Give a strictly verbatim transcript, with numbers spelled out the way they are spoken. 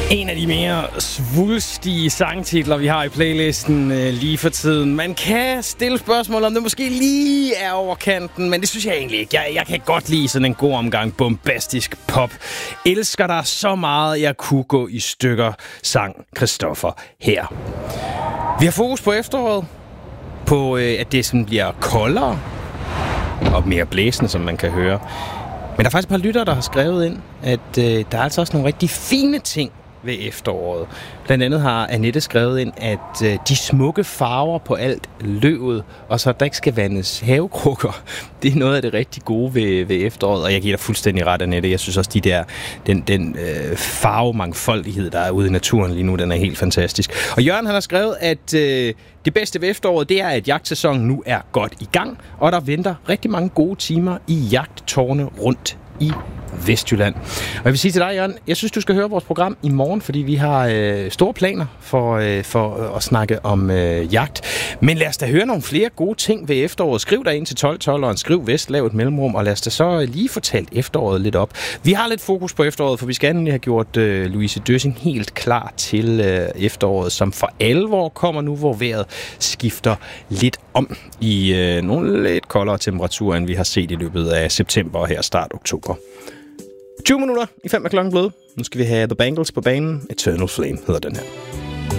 En af de mere svulstige sangtitler, vi har i playlisten øh, lige for tiden. Man kan stille spørgsmål, om det måske lige er over kanten, men det synes jeg egentlig ikke. Jeg, jeg kan godt lide sådan en god omgang bombastisk pop. Elsker dig så meget, jeg kunne gå i stykker, sang Christoffer her. Vi har fokus på efteråret, på øh, at det sådan bliver koldere og mere blæsende, som man kan høre. Men der er faktisk et par lyttere, der har skrevet ind, at øh, der er altså også nogle rigtig fine ting ved efteråret. Blandt andet har Annette skrevet ind, at øh, de smukke farver på alt løvet, og så at der ikke skal vandes havekrukker, det er noget af det rigtig gode ved, ved efteråret, og jeg giver dig fuldstændig ret, Annette. Jeg synes også, de der, den, den øh, farvemangfoldighed, der er ude i naturen lige nu, den er helt fantastisk. Og Jørgen, han har skrevet, at øh, det bedste ved efteråret, det er, at jagtsæsonen nu er godt i gang, og der venter rigtig mange gode timer i jagttårne rundt i Vestjylland. Og jeg vil sige til dig, Jørgen, jeg synes, du skal høre vores program i morgen, fordi vi har øh, store planer for, øh, for øh, at snakke om øh, jagt. Men lad os da høre nogle flere gode ting ved efteråret. Skriv dig ind til tolv tolv og skriv Vest, lav et mellemrum, og lad os da så lige få talt efteråret lidt op. Vi har lidt fokus på efteråret, for vi skal nemlig have gjort øh, Louise Døssing helt klar til øh, efteråret, som for alvor kommer nu, hvor vejret skifter lidt om i øh, nogle lidt koldere temperaturer, end vi har set i løbet af september og her start oktober. tyve minutter i fem af klokken blevet. Nu skal vi have The Bangles på banen. Eternal Flame hedder den her.